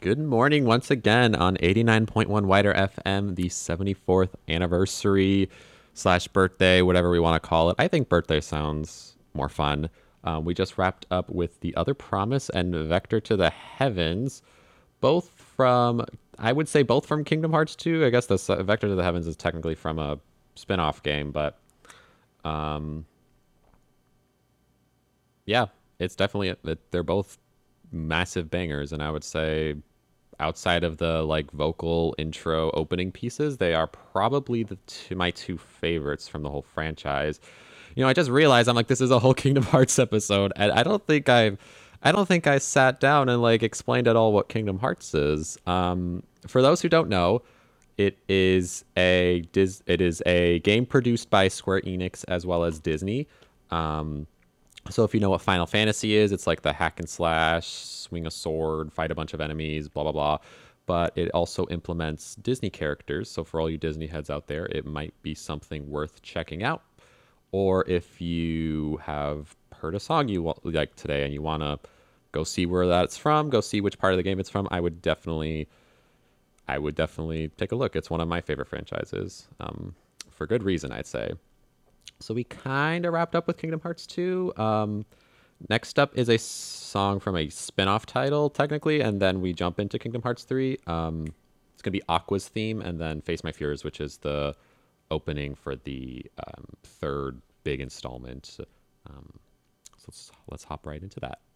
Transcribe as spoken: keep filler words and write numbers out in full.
Good morning once again on eighty-nine point one Wider F M, the seventy-fourth anniversary slash birthday, whatever we want to call it. I think birthday sounds more fun. Um, we just wrapped up with The Other Promise and Vector to the Heavens, both from, I would say both from Kingdom Hearts two. I guess the s- Vector to the Heavens is technically from a spin-off game, but um, yeah, it's definitely, they're both massive bangers, and I would say outside of the like vocal intro opening pieces, they are probably the two, my two favorites from the whole franchise. You know, I just realized I'm like, this is a whole Kingdom Hearts episode, and I don't think I've, I don't think I sat down and like explained at all what Kingdom Hearts is. Um, for those who don't know, it is a Dis- it is a game produced by Square Enix as well as Disney. Um, so if you know what Final Fantasy is, it's like the hack and slash, swing a sword, fight a bunch of enemies, blah blah blah. But it also implements Disney characters. So for all you Disney heads out there, it might be something worth checking out. Or if you have heard a song you wa- like today and you want to go see where that's from, go see which part of the game it's from, I would definitely, I would definitely take a look. It's one of my favorite franchises, um, for good reason, I'd say. So we kind of wrapped up with Kingdom Hearts two. Um, next up is a song from a spin-off title, technically, and then we jump into Kingdom Hearts three. Um, it's gonna be Aqua's theme, and then Face My Fears, which is the opening for the um, third big installment. Um, so let's let's hop right into that.